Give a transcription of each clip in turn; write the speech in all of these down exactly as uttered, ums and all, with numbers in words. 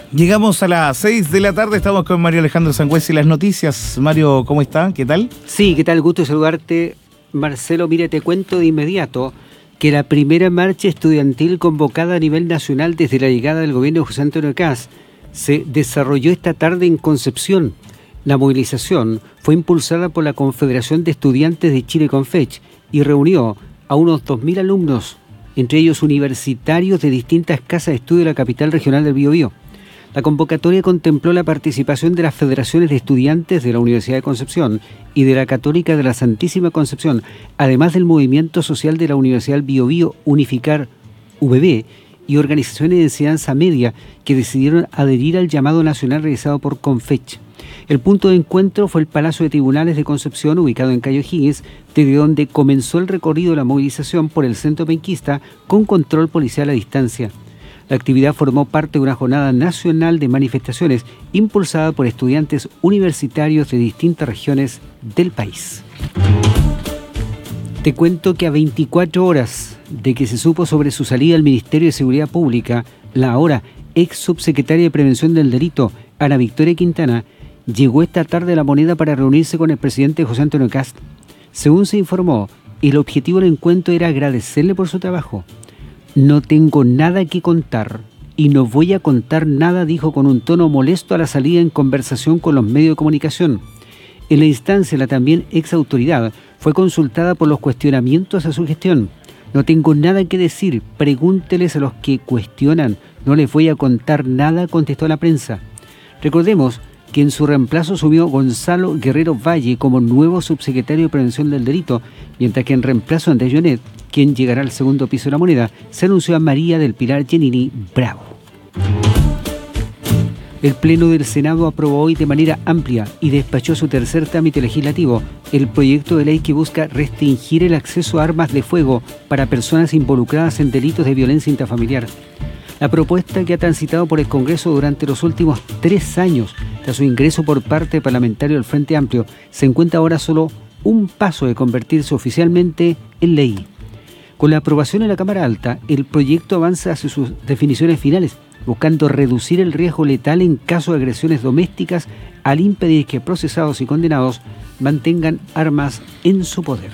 Llegamos a las seis de la tarde, estamos con Mario Alejandro Sangüesa y las noticias. Mario, ¿cómo está? ¿Qué tal? Sí, ¿qué tal? Gusto de saludarte, Marcelo. Mire, te cuento de inmediato que la primera marcha estudiantil convocada a nivel nacional desde la llegada del gobierno de José Antonio Kast se desarrolló esta tarde en Concepción. La movilización fue impulsada por la Confederación de Estudiantes de Chile, Confech, y reunió a unos dos mil alumnos, entre ellos universitarios de distintas casas de estudio de la capital regional del Biobío. La convocatoria contempló la participación de las federaciones de estudiantes de la Universidad de Concepción y de la Católica de la Santísima Concepción, además del movimiento social de la Universidad del Biobío Unificar U B B y organizaciones de enseñanza media que decidieron adherir al llamado nacional realizado por Confech. El punto de encuentro fue el Palacio de Tribunales de Concepción, ubicado en Cayo Higgins, desde donde comenzó el recorrido de la movilización por el centro penquista con control policial a distancia. La actividad formó parte de una jornada nacional de manifestaciones impulsada por estudiantes universitarios de distintas regiones del país. Te cuento que a veinticuatro horas de que se supo sobre su salida al Ministerio de Seguridad Pública, la ahora ex subsecretaria de Prevención del Delito, Ana Victoria Quintana, llegó esta tarde a La Moneda para reunirse con el presidente José Antonio Kast. Según se informó, el objetivo del encuentro era agradecerle por su trabajo. No tengo nada que contar y no voy a contar nada, dijo con un tono molesto a la salida en conversación con los medios de comunicación. En la instancia, la también ex autoridad fue consultada por los cuestionamientos a su gestión. No tengo nada que decir, pregúnteles a los que cuestionan, no les voy a contar nada, contestó la prensa. Recordemos que en su reemplazo asumió Gonzalo Guerrero Valle como nuevo subsecretario de Prevención del Delito, mientras que en reemplazo de Jonet, quien llegará al segundo piso de La Moneda, se anunció a María del Pilar Giannini Bravo. El Pleno del Senado aprobó hoy de manera amplia y despachó su tercer trámite legislativo el proyecto de ley que busca restringir el acceso a armas de fuego para personas involucradas en delitos de violencia intrafamiliar. La propuesta, que ha transitado por el Congreso durante los últimos tres años tras su ingreso por parte parlamentario del Frente Amplio, se encuentra ahora solo un paso de convertirse oficialmente en ley. Con la aprobación en la Cámara Alta, el proyecto avanza hacia sus definiciones finales, buscando reducir el riesgo letal en caso de agresiones domésticas al impedir que procesados y condenados mantengan armas en su poder.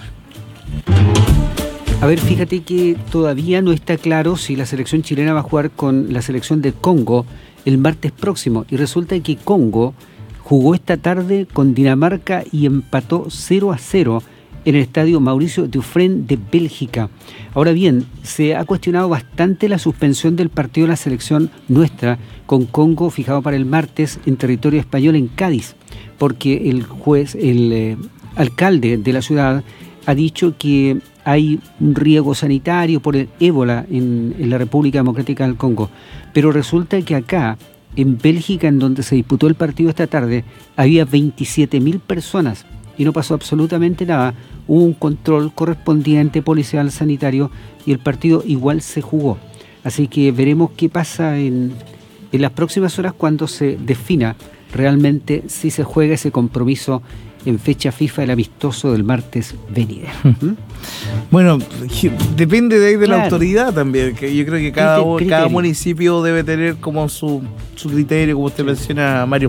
A ver, fíjate que todavía no está claro si la selección chilena va a jugar con la selección de Congo el martes próximo, y resulta que Congo jugó esta tarde con Dinamarca y empató cero a cero en el estadio Mauricio Dufresne de Bélgica. Ahora bien, se ha cuestionado bastante la suspensión del partido de la selección nuestra con Congo fijado para el martes en territorio español en Cádiz, porque el juez, el eh, alcalde de la ciudad ha dicho que hay un riesgo sanitario por el ébola en, en la República Democrática del Congo. Pero resulta que acá, en Bélgica, en donde se disputó el partido esta tarde, había veintisiete mil personas y no pasó absolutamente nada. Hubo un control correspondiente policial sanitario y el partido igual se jugó. Así que veremos qué pasa en, en las próximas horas cuando se defina realmente si se juega ese compromiso en fecha FIFA el amistoso del martes venida. ¿Mm? Bueno, depende de ahí de claro. la autoridad también, que yo creo que cada, cada municipio debe tener como su, su criterio, como usted sí. menciona, Mario.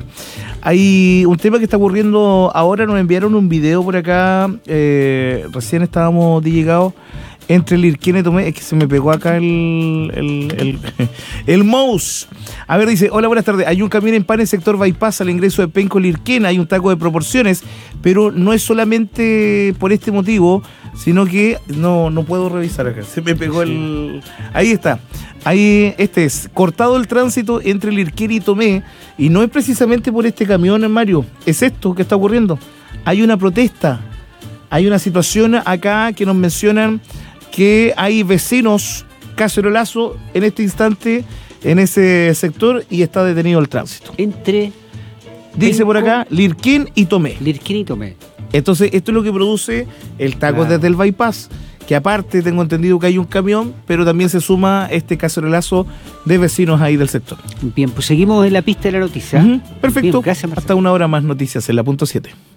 Hay un tema que está ocurriendo ahora, nos enviaron un video por acá, eh, recién estábamos de llegado, entre Lirquén y Tomé, es que se me pegó acá el, el, el, el mouse. A ver, dice, hola, buenas tardes. Hay un camión en pan en sector Bypass al ingreso de Penco Lirquén. Hay un taco de proporciones, pero no es solamente por este motivo, sino que no, no puedo revisar acá. Se me pegó el... Ahí está. Ahí, este es, cortado el tránsito entre Lirquén y Tomé, y no es precisamente por este camión, Mario. Es esto que está ocurriendo. Hay una protesta. Hay una situación acá que nos mencionan que hay vecinos cacerolazo en este instante en ese sector y está detenido el tránsito. Entre... Dice por acá, Lirquén y Tomé. Lirquén y Tomé. Entonces, esto es lo que produce el taco claro. desde el bypass, que aparte tengo entendido que hay un camión, pero también se suma este cacerolazo de vecinos ahí del sector. Bien, pues seguimos en la pista de la noticia. Uh-huh. Perfecto. Bien, gracias, Marcelo. Hasta una hora más noticias en la punto siete.